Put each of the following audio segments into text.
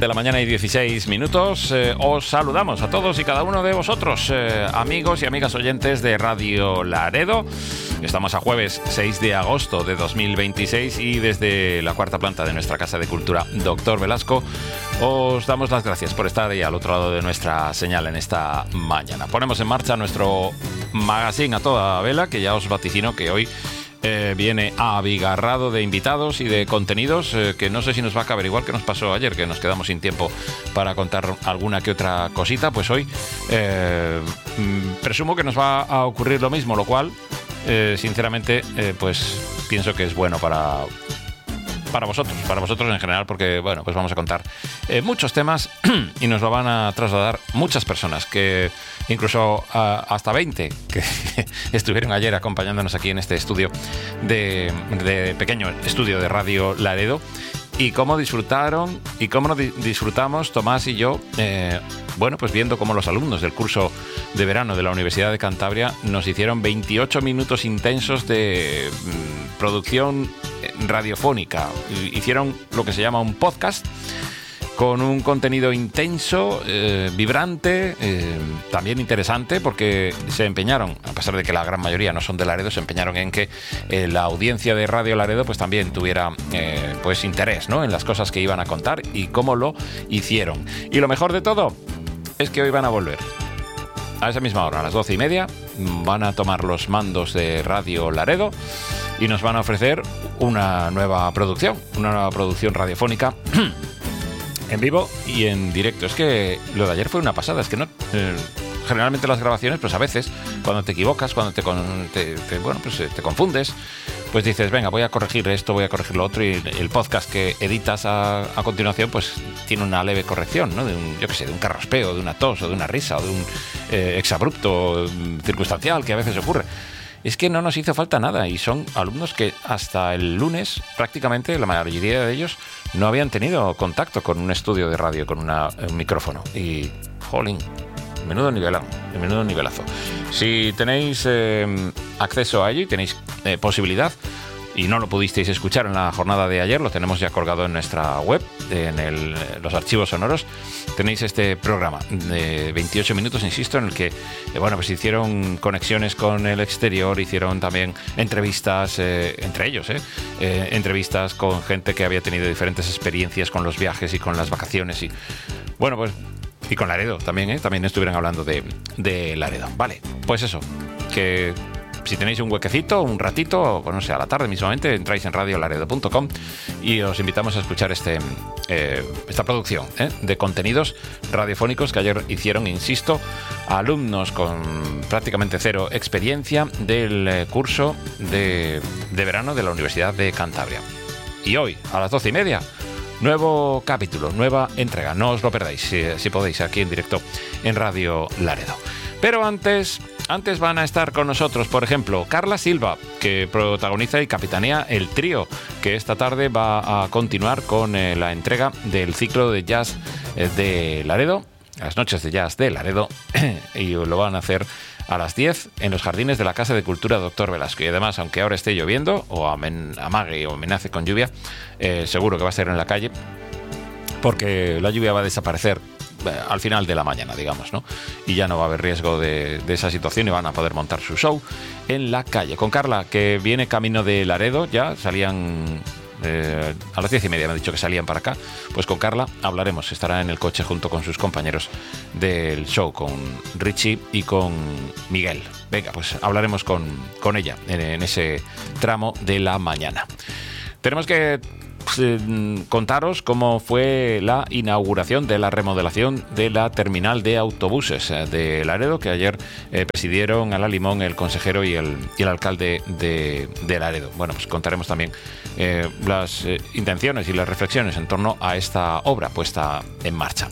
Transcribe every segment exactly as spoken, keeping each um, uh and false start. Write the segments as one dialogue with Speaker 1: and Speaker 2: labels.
Speaker 1: De la mañana y dieciséis minutos, eh, os saludamos a todos y cada uno de vosotros, eh, amigos y amigas oyentes de Radio Laredo. Estamos a jueves seis de agosto de dos mil veintiséis y desde la cuarta planta de nuestra Casa de Cultura Doctor Velasco os damos las gracias por estar ahí al otro lado de nuestra señal en esta mañana. Ponemos en marcha nuestro magazine a toda vela, que ya os vaticino que hoy Eh, viene abigarrado de invitados y de contenidos eh, que no sé si nos va a caber, igual que nos pasó ayer, que nos quedamos sin tiempo para contar alguna que otra cosita. Pues hoy eh, mm, presumo que nos va a ocurrir lo mismo, lo cual eh, sinceramente eh, pues pienso que es bueno para para vosotros, para vosotros en general, porque bueno, pues vamos a contar eh, muchos temas y nos lo van a trasladar muchas personas, que incluso uh, hasta veinte que estuvieron ayer acompañándonos aquí en este estudio de, de pequeño estudio de Radio Laredo, y cómo disfrutaron y cómo di- disfrutamos Tomás y yo, eh, bueno, pues viendo cómo los alumnos del curso de verano de la Universidad de Cantabria nos hicieron veintiocho minutos intensos de mm, producción radiofónica. Hicieron lo que se llama un podcast con un contenido intenso, eh, vibrante, eh, también interesante, porque se empeñaron, a pesar de que la gran mayoría no son de Laredo, se empeñaron en que eh, la audiencia de Radio Laredo pues también tuviera eh, pues interés, ¿no?, en las cosas que iban a contar y cómo lo hicieron. Y lo mejor de todo es que hoy van a volver a esa misma hora, a las doce y media, van a tomar los mandos de Radio Laredo y nos van a ofrecer una nueva producción, una nueva producción radiofónica en vivo y en directo. Es que lo de ayer fue una pasada, es que no... Eh, generalmente las grabaciones, pues a veces, cuando te equivocas, cuando te, con, te, te, bueno, pues te confundes, pues dices, venga, voy a corregir esto, voy a corregir lo otro, y el podcast que editas a, a continuación, pues tiene una leve corrección, ¿no? De un, yo qué sé, de un carraspeo, de una tos, o de una risa, o de un eh, exabrupto circunstancial que a veces ocurre. Es que no nos hizo falta nada, y son alumnos que hasta el lunes, prácticamente la mayoría de ellos, no habían tenido contacto con un estudio de radio, con una, un micrófono. Y, jolín, menudo nivelazo, menudo nivelazo. Si tenéis eh, acceso a ello y tenéis eh, posibilidad, y no lo pudisteis escuchar en la jornada de ayer, lo tenemos ya colgado en nuestra web, en el, los archivos sonoros. Tenéis este programa de veintiocho minutos, insisto, en el que eh, bueno, pues hicieron conexiones con el exterior, hicieron también entrevistas eh, entre ellos, eh, eh, entrevistas con gente que había tenido diferentes experiencias con los viajes y con las vacaciones, y bueno, pues y con Laredo también, ¿eh? También estuvieron hablando de, de Laredo. Vale, pues eso, que si tenéis un huequecito, un ratito, o no sé, a la tarde mismamente, entráis en radio laredo punto com y os invitamos a escuchar este eh, esta producción ¿eh? de contenidos radiofónicos que ayer hicieron, insisto, alumnos con prácticamente cero experiencia del eh, curso de, de verano de la Universidad de Cantabria. Y hoy, a las doce y media, nuevo capítulo, nueva entrega. No os lo perdáis, si, si podéis, aquí en directo en Radio Laredo. Pero antes... Antes van a estar con nosotros, por ejemplo, Carla Silva, que protagoniza y capitanea el trío, que esta tarde va a continuar con eh, la entrega del ciclo de jazz eh, de Laredo, las noches de jazz de Laredo, y lo van a hacer a las diez en los jardines de la Casa de Cultura Doctor Velasco. Y además, aunque ahora esté lloviendo, o amen, amague o amenace con lluvia, eh, seguro que va a ser en la calle, porque la lluvia va a desaparecer al final de la mañana, digamos, ¿no? Y ya no va a haber riesgo de, de esa situación y van a poder montar su show en la calle. Con Carla, que viene camino de Laredo, ya salían eh, a las diez y media, me ha dicho que salían para acá. Pues con Carla hablaremos, estará en el coche junto con sus compañeros del show, con Richie y con Miguel. Venga, pues hablaremos con, con ella en, en ese tramo de la mañana. Tenemos que contaros cómo fue la inauguración de la remodelación de la terminal de autobuses de Laredo, que ayer eh, presidieron a la Limón el consejero y el, y el alcalde de, de Laredo. Bueno, pues contaremos también eh, las eh, intenciones y las reflexiones en torno a esta obra puesta en marcha.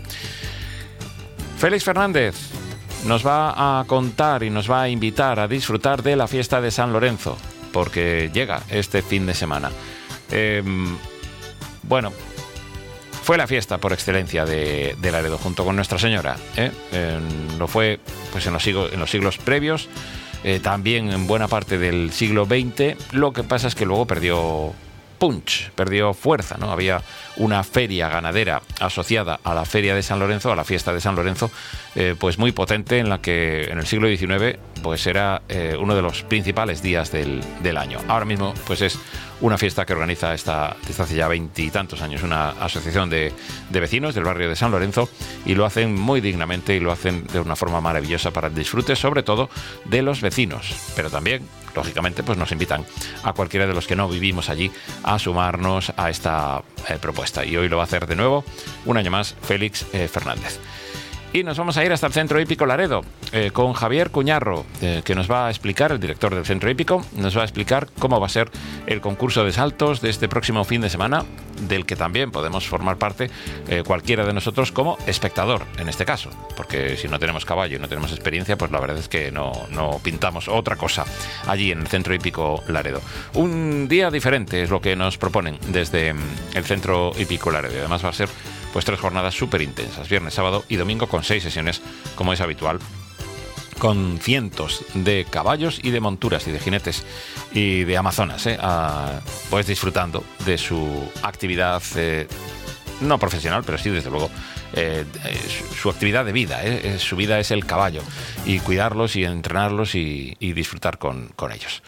Speaker 1: Félix Fernández nos va a contar y nos va a invitar a disfrutar de la fiesta de San Lorenzo, porque llega este fin de semana. Eh, Bueno, fue la fiesta por excelencia de, de Laredo, junto con Nuestra Señora. ¿eh? Eh, lo fue pues en, los siglos, en los siglos previos, eh, también en buena parte del siglo veinte. Lo que pasa es que luego perdió punch, perdió fuerza, ¿no? Había una feria ganadera asociada a la feria de San Lorenzo, a la fiesta de San Lorenzo, eh, pues muy potente, en la que en el siglo diecinueve pues era eh, uno de los principales días del, del año. Ahora mismo pues es una fiesta que organiza esta, desde hace ya veintitantos años una asociación de, de vecinos del barrio de San Lorenzo, y lo hacen muy dignamente y lo hacen de una forma maravillosa para el disfrute, sobre todo de los vecinos, pero también lógicamente pues nos invitan a cualquiera de los que no vivimos allí a sumarnos a esta eh, propuesta, y hoy lo va a hacer de nuevo un año más Félix eh, Fernández. Y nos vamos a ir hasta el Centro Hípico Laredo eh, con Javier Cuñarro, eh, que nos va a explicar, el director del Centro Hípico, nos va a explicar cómo va a ser el concurso de saltos de este próximo fin de semana, del que también podemos formar parte eh, cualquiera de nosotros como espectador, en este caso, porque si no tenemos caballo y no tenemos experiencia, pues la verdad es que no, no pintamos otra cosa allí en el Centro Hípico Laredo. Un día diferente es lo que nos proponen desde el Centro Hípico Laredo. Además va a ser pues tres jornadas súper intensas, viernes, sábado y domingo, con seis sesiones, como es habitual, con cientos de caballos y de monturas y de jinetes y de amazonas, ¿eh? a, pues disfrutando de su actividad, eh, no profesional, pero sí, desde luego, eh, su, su actividad de vida, ¿eh? Su vida es el caballo, y cuidarlos y entrenarlos y, y disfrutar con, con ellos.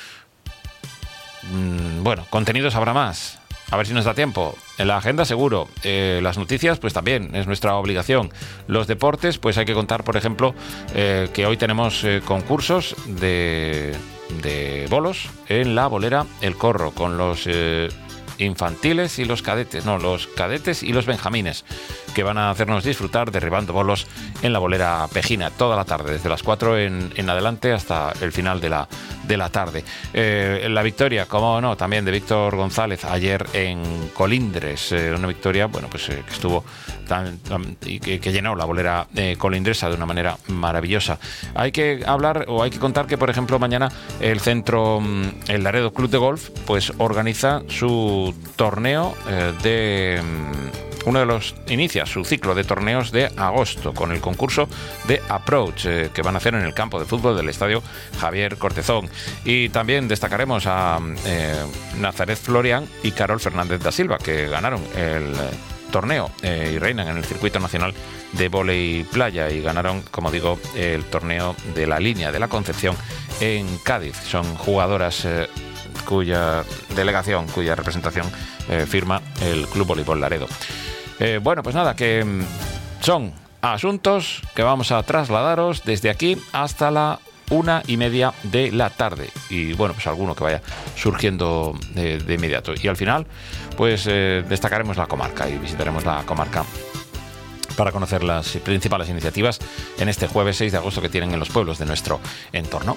Speaker 1: Mm, bueno, contenidos habrá más. A ver si nos da tiempo. En la agenda seguro. Eh, las noticias, pues también es nuestra obligación. Los deportes, pues hay que contar, por ejemplo, eh, que hoy tenemos eh, concursos de, de bolos en la bolera El Corro, con los eh, infantiles y los cadetes, no, los cadetes y los benjamines, que van a hacernos disfrutar derribando bolos en la bolera Pejina toda la tarde, desde las cuatro en, en adelante hasta el final de la, de la tarde. Eh, la victoria, como no, también de Víctor González ayer en Colindres, eh, una victoria, bueno, pues eh, que estuvo tan, tan, y que, que llenó la bolera eh, colindresa de una manera maravillosa. Hay que hablar o hay que contar que, por ejemplo, mañana el centro, el Laredo Club de Golf, pues organiza su torneo eh, de uno de los inicia su ciclo de torneos de agosto con el concurso de Approach eh, que van a hacer en el campo de fútbol del estadio Javier Cortezón. Y también destacaremos a eh, Nazaret Florian y Carol Fernández da Silva, que ganaron el torneo eh, y reinan en el circuito nacional de vóley playa, y ganaron, como digo, el torneo de la Línea de la Concepción en Cádiz. Son jugadoras eh, cuya delegación, cuya representación eh, firma el Club Voleibol Laredo. Eh, bueno, pues nada, que son asuntos que vamos a trasladaros desde aquí hasta la una y media de la tarde, y bueno, pues alguno que vaya surgiendo de, de inmediato, y al final pues eh, destacaremos la comarca y visitaremos la comarca para conocer las principales iniciativas en este jueves seis de agosto que tienen en los pueblos de nuestro entorno.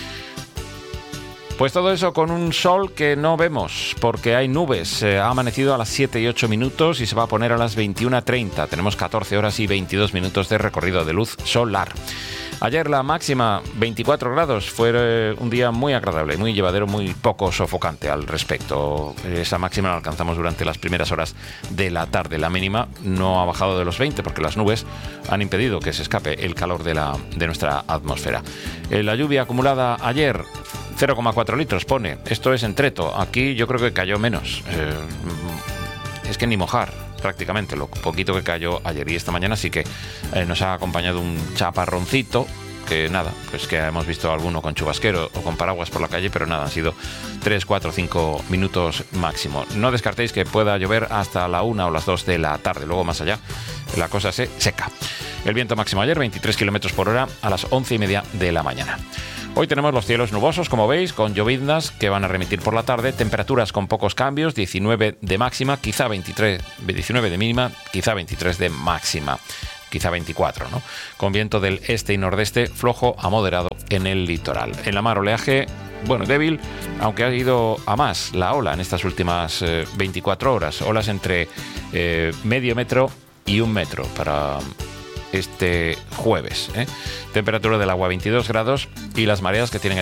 Speaker 1: Pues todo eso con un sol que no vemos porque hay nubes. Eh, ha amanecido a las siete y ocho minutos y se va a poner a las veintiuna treinta. Tenemos catorce horas y veintidós minutos de recorrido de luz solar. Ayer la máxima veinticuatro grados, fue eh, un día muy agradable, muy llevadero, muy poco sofocante al respecto. Esa máxima la alcanzamos durante las primeras horas de la tarde. La mínima no ha bajado de los veinte porque las nubes han impedido que se escape el calor de, la, de nuestra atmósfera. Eh, la lluvia acumulada ayer, cero coma cuatro litros pone. Esto es en Treto. Aquí yo creo que cayó menos. Eh, es que ni mojar prácticamente lo poquito que cayó ayer, y esta mañana sí que eh, nos ha acompañado un chaparroncito que nada, pues que hemos visto alguno con chubasquero o con paraguas por la calle, pero nada, han sido tres, cuatro, cinco minutos máximo. No descartéis que pueda llover hasta la una o las dos de la tarde, luego más allá la cosa se seca. El viento máximo ayer veintitrés kilómetros por hora a las once y media de la mañana. Hoy tenemos los cielos nubosos, como veis, con lloviznas que van a remitir por la tarde, temperaturas con pocos cambios, diecinueve de máxima, quizá veintitrés, diecinueve de mínima, quizá veintitrés de máxima, quizá veinticuatro, ¿no? Con viento del este y nordeste flojo a moderado en el litoral. En la mar, oleaje, bueno, débil, aunque ha ido a más la ola en estas últimas eh, veinticuatro horas, olas entre eh, medio metro y un metro para este jueves, ¿eh? Temperatura del agua veintidós grados, y las mareas que tienen